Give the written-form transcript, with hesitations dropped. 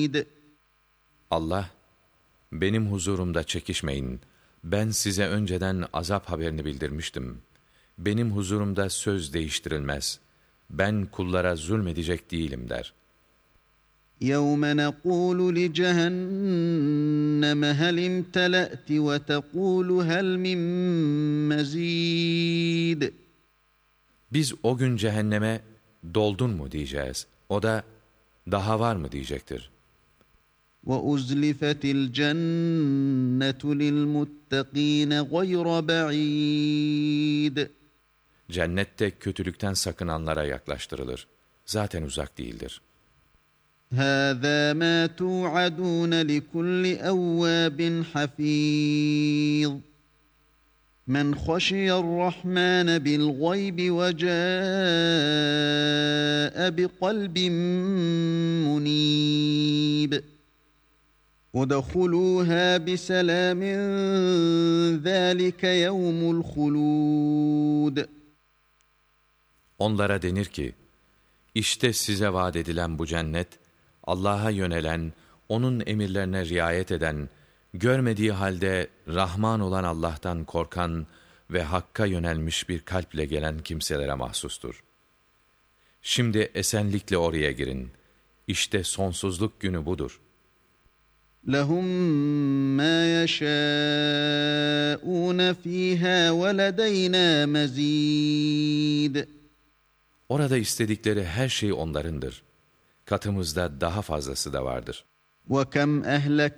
بعيد. Allah, benim huzurumda çekişmeyin. Ben size önceden azap haberini bildirmiştim. Benim huzurumda söz değiştirilmez. Ben kullara zulmedecek değilim der. يَوْمَ نَقُولُ لِجَهَنَّمَ هَلِ امْتَلَأْتِ وَتَقُولُ هَلْ مِنْ مَزِيدٍ. Biz o gün cehenneme doldun mu diyeceğiz. O da daha var mı diyecektir. وَأُزْلِفَتِ الْجَنَّةُ لِلْمُتَّقِينَ غَيْرَ بَعِيدٍ. Cennette kötülükten sakınanlara yaklaştırılır. Zaten uzak değildir. هَذَا مَا تُوعَدُونَ لِكُلِّ أَوَّابٍ حَفِيظٍ. مَنْ خَشِيَ الرَّحْمَنَ بِالْغَيْبِ وَجَاءَ بِقَلْبٍ مُنِيبٍ. وَدَخُلُوهَا بِسَلَامٍ ذَٰلِكَ يَوْمُ الْخُلُودِ. Onlara denir ki, İşte size vaat edilen bu cennet, Allah'a yönelen, onun emirlerine riayet eden, görmediği halde Rahman olan Allah'tan korkan ve Hakk'a yönelmiş bir kalple gelen kimselere mahsustur. Şimdi esenlikle oraya girin. İşte sonsuzluk günü budur. لَهُمْ مَا يَشَاءُونَ ف۪يهَا وَلَدَيْنَا مَز۪يدٌ. Orada istedikleri her şey onlarındır. Katımızda daha fazlası da vardır. وَكَمْ أَهْلَكْنَا